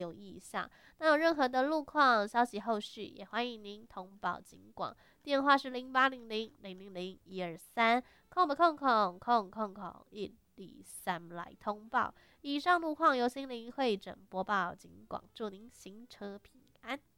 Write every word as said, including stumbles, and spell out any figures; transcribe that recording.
留意一下。那有任何的路况消息后续，也欢迎您通报警广，电话是零八零零零零零一二三，空不空空空空空一零三来通报。以上路况由心灵会诊播报警广，祝您行车平安。